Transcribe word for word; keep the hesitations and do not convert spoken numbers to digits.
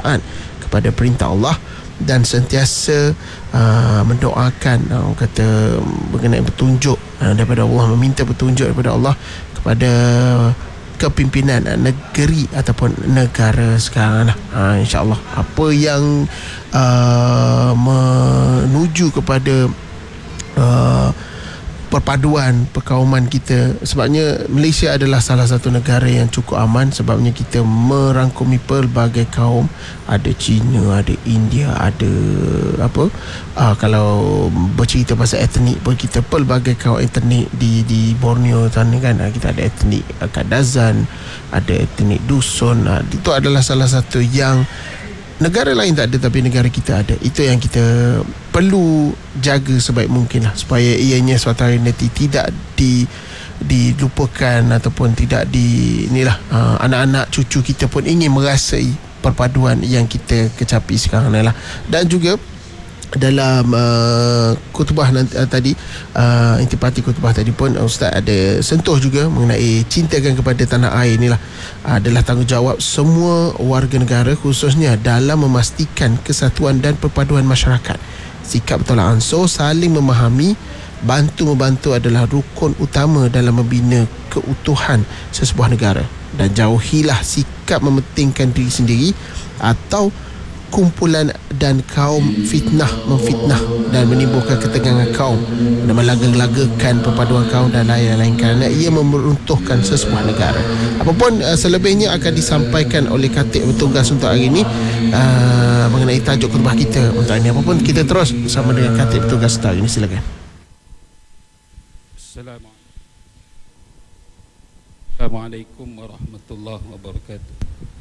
taat kepada perintah Allah dan sentiasa uh, mendoakan uh, kata mengenai petunjuk uh, daripada Allah, meminta petunjuk daripada Allah kepada kepimpinan uh, negeri ataupun negara sekarang lah. Uh, InsyaAllah apa yang uh, menuju kepada uh, perpaduan perkauman kita, sebabnya Malaysia adalah salah satu negara yang cukup aman sebabnya kita merangkumi pelbagai kaum, ada Cina, ada India, ada apa uh, kalau bercerita pasal etnik pun kita pelbagai kaum etnik di di Borneo sana kan, kita ada etnik Kadazan, ada etnik Dusun. Uh, itu adalah salah satu yang negara lain tak ada tapi negara kita ada. Itu yang kita perlu jaga sebaik mungkin lah, supaya ianya suatu hari nanti tidak di dilupakan ataupun tidak di inilah uh, anak-anak cucu kita pun ingin merasai perpaduan yang kita kecapi sekarang ni lah. Dan juga dalam uh, khutbah nanti, uh, tadi uh, intipati khutbah tadi pun uh, Ustaz ada sentuh juga mengenai cintakan kepada tanah air ni lah, uh, adalah tanggungjawab semua warga negara, khususnya dalam memastikan kesatuan dan perpaduan masyarakat. Sikap tolak ansur, saling memahami, bantu-membantu adalah rukun utama dalam membina keutuhan sesebuah negara. Dan jauhilah sikap mementingkan diri sendiri atau kumpulan dan kaum fitnah memfitnah dan menimbulkan ketegangan kaum dan melaga-lagakan perpaduan kaum dan lain-lain, kerana ia meruntuhkan sesebuah negara. Apapun uh, selebihnya akan disampaikan oleh Khatib bertugas untuk hari ini uh, mengenai tajuk khutbah kita untuk hari ini. Apapun kita terus bersama dengan Khatib bertugas untuk hari ini. Silakan. Assalamualaikum warahmatullahi wabarakatuh.